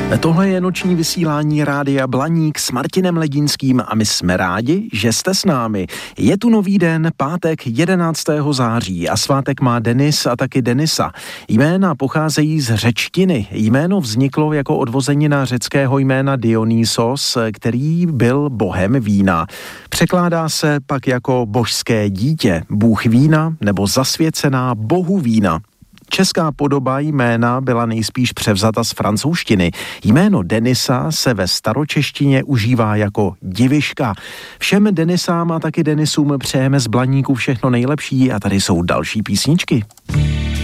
Tohle je noční vysílání Rádia Blaník s Martinem Ledínským a my jsme rádi, že jste s námi. Je tu nový den, pátek 11. září a svátek má Denis a taky Denisa. Jména pocházejí z řečtiny. Jméno vzniklo jako odvozenina řeckého jména Dionysos, který byl bohem vína. Překládá se pak jako božské dítě, bůh vína nebo zasvěcená bohu vína. Česká podoba jména byla nejspíš převzata z francouzštiny. Jméno Denisa se ve staročeštině užívá jako diviška. Všem Denisám a taky Denisům přejeme z Blaníku všechno nejlepší a tady jsou další písničky.